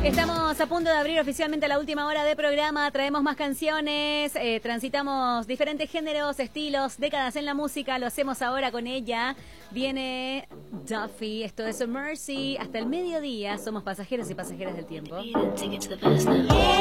Estamos a punto de abrir oficialmente la última hora de programa. Traemos más canciones, transitamos diferentes géneros, estilos, décadas en la música. Lo hacemos ahora con ella. Viene Duffy, esto es Mercy. Hasta el mediodía somos pasajeros y pasajeras del tiempo.